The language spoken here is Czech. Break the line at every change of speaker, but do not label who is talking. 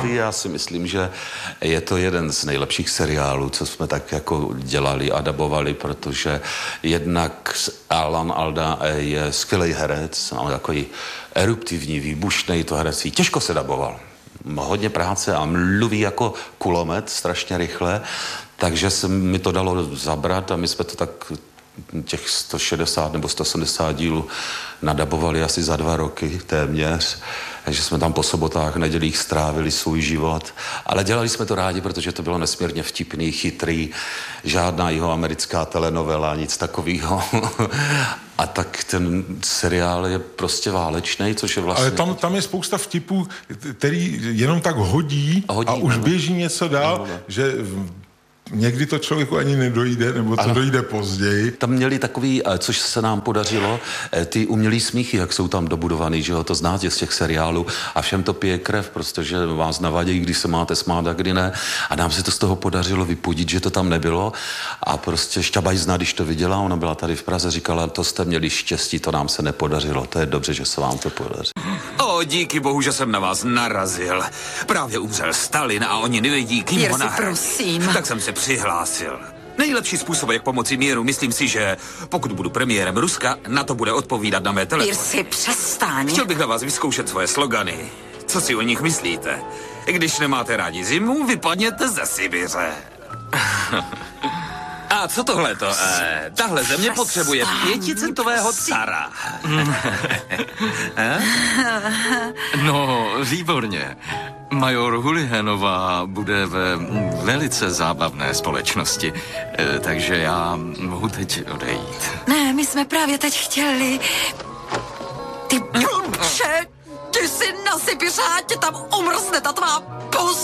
Buffy, já si myslím, že je to jeden z nejlepších seriálů, co jsme tak jako dělali a dabovali, protože jednak Alan Alda je skvělý herec, ale takový eruptivní, výbušnej to herectví. Těžko se daboval. Hodně práce a mluví jako kulomet strašně rychle, takže se mi to dalo zabrat a my jsme to tak těch 160 nebo 170 dílů nadabovali asi za 2 roky téměř, takže jsme tam po sobotách, nedělích strávili svůj život, ale dělali jsme to rádi, protože to bylo nesmírně vtipný, chytrý, žádná jihoamerická telenovela, nic takového. A tak ten seriál je prostě válečný, což je vlastně...
Ale tam je spousta vtipů, který jenom tak hodí a už běží něco dál, že... Někdy to člověku ani nedojde, nebo to dojde později.
Tam měli takový, což se nám podařilo, ty umělý smíchy, jak jsou tam dobudovaný, že jo, to znáte z těch seriálů a všem to pije krev, protože vás navadějí, když se máte smát a kdy ne. A nám se to z toho podařilo vypudit, že to tam nebylo a prostě Šťabajzna, když to viděla, ona byla tady v Praze, říkala, to jste měli štěstí, to nám se nepodařilo, to je dobře, že se vám to podaří.
Díky bohu, že jsem na vás narazil. Právě umřel Stalin a oni nevědí, kým ho nahradí.
Prosím.
Tak jsem se přihlásil. Nejlepší způsob, jak pomoci míru, myslím si, že pokud budu premiérem Ruska, na to bude odpovídat na mé telefony.
Pirsi, přestaň.
Chtěl bych na vás vyzkoušet svoje slogany. Co si o nich myslíte? Když nemáte rádi zimu, vypadněte ze Sibiře. A co tohleto? Tahle země potřebuje 5centového cara.
No, výborně. Major Hulihanová bude ve velice zábavné společnosti, takže já mohu teď odejít.
Ne, my jsme právě teď chtěli... Ty blbče, ty si na Sibiře, ať tam umrzne ta tvá